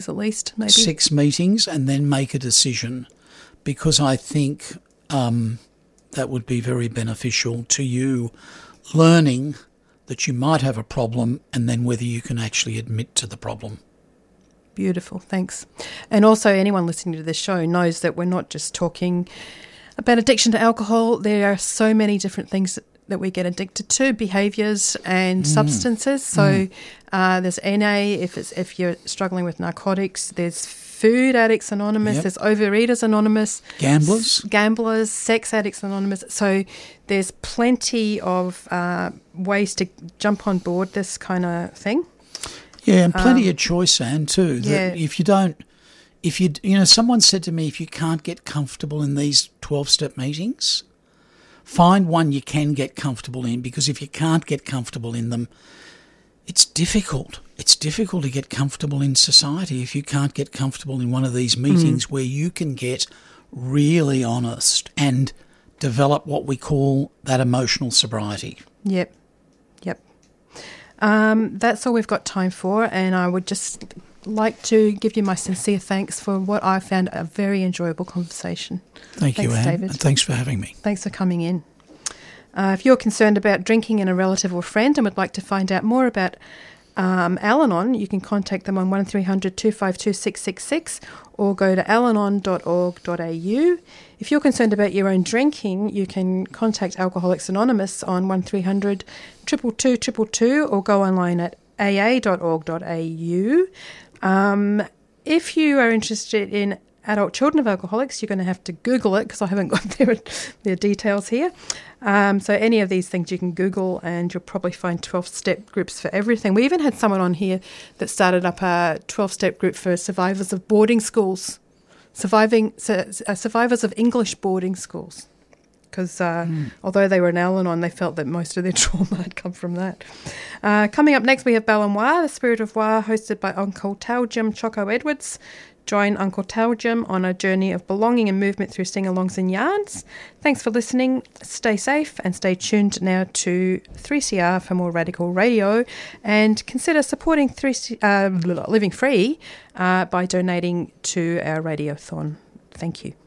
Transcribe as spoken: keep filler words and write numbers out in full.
at least, maybe. Six meetings and then make a decision, because I think um, that would be very beneficial to you, learning that you might have a problem and then whether you can actually admit to the problem. Beautiful, thanks. And also anyone listening to this show knows that we're not just talking about addiction to alcohol. There are so many different things that, that we get addicted to, behaviours and mm. substances. So mm. uh, there's N A if it's if you're struggling with narcotics. There's Food Addicts Anonymous. Yep. There's Overeaters Anonymous. Gamblers. S- gamblers, Sex Addicts Anonymous. So there's plenty of uh, ways to jump on board this kind of thing. Yeah, and plenty um, of choice, Anne, too. Yeah. That if you don't, if you, you know, someone said to me, if you can't get comfortable in these twelve-step meetings, find one you can get comfortable in, because if you can't get comfortable in them, it's difficult. It's difficult to get comfortable in society if you can't get comfortable in one of these meetings mm. where you can get really honest and develop what we call that emotional sobriety. Yep, yep. Um, that's all we've got time for, and I would just like to give you my sincere thanks for what I found a very enjoyable conversation. Thank thanks, you, Anne, David. and thanks for having me. Thanks for coming in. Uh, if you're concerned about drinking in a relative or friend and would like to find out more about um, Al-Anon, you can contact them on one three hundred two five two six six six or go to alanon dot org dot a u. If you're concerned about your own drinking, you can contact Alcoholics Anonymous on one three hundred two two two two two or go online at a a dot org dot a u. Um, if you are interested in adult children of alcoholics, you're going to have to Google it because I haven't got their, their details here. Um, so any of these things you can Google and you'll probably find twelve-step groups for everything. We even had someone on here that started up a twelve-step group for survivors of boarding schools, surviving uh, survivors of English boarding schools. Because uh, mm. although they were in Al-Anon, they felt that most of their trauma had come from that. Uh, coming up next, we have Balanwa, the Spirit of Wa, hosted by Uncle Taljim Choco Edwards. Join Uncle Taljim on a journey of belonging and movement through sing-alongs and yarns. Thanks for listening. Stay safe and stay tuned now to three C R for more radical radio, and consider supporting three C R, uh, Living Free uh, by donating to our radiothon. Thank you.